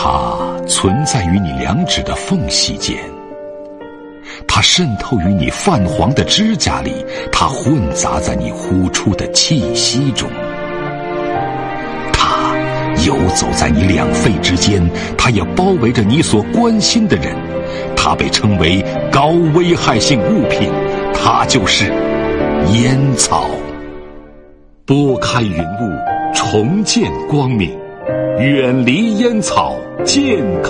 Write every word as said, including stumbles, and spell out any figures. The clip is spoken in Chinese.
它存在于你两指的缝隙间，它渗透于你泛黄的指甲里，它混杂在你呼出的气息中，它游走在你两肺之间，它也包围着你所关心的人。它被称为高危害性物品，它就是烟草。拨开云雾，重见光明，远离烟草，健康。